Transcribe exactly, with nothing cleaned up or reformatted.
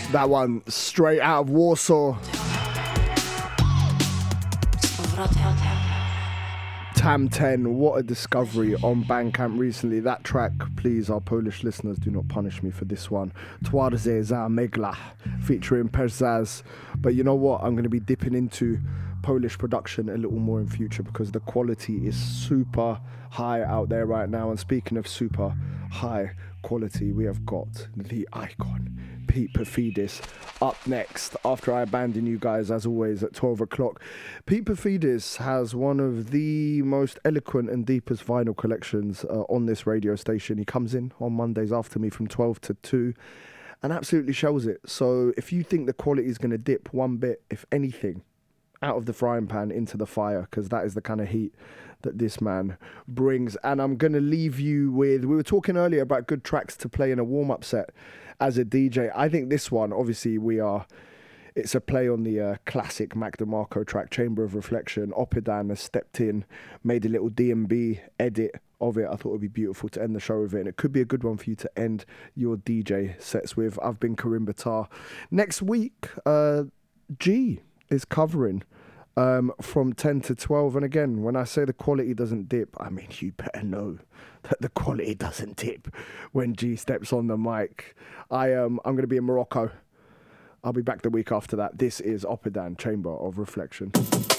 That one straight out of Warsaw. Tam ten, what a discovery on Bandcamp recently. That track, please, our Polish listeners, do not punish me for this one. Twarze za Megla, featuring Perzaz. But you know what? I'm going to be dipping into Polish production a little more in future because the quality is super high out there right now. And speaking of super high quality, we have got the icon, Pete Perfidis, up next after I abandon you guys as always at twelve o'clock. Pete Perfidis has one of the most eloquent and deepest vinyl collections uh, on this radio station. He comes in on Mondays after me from twelve to two and absolutely shows it. So if you think the quality is going to dip one bit, if anything, out of the frying pan into the fire, because that is the kind of heat that this man brings. And I'm going to leave you with, we were talking earlier about good tracks to play in a warm-up set as a D J. I think this one, obviously we are, it's a play on the uh, classic Mac DeMarco track, Chamber of Reflection. Oppidan has stepped in, made a little D and B edit of it. I thought it would be beautiful to end the show with it, and it could be a good one for you to end your D J sets with. I've been Karim Batar. Next week, uh, G is covering um, from ten to twelve. And again, when I say the quality doesn't dip, I mean, you better know that the quality doesn't dip when G steps on the mic. I, um, I'm going to be in Morocco. I'll be back the week after that. This is Oppidan, Chamber of Reflection.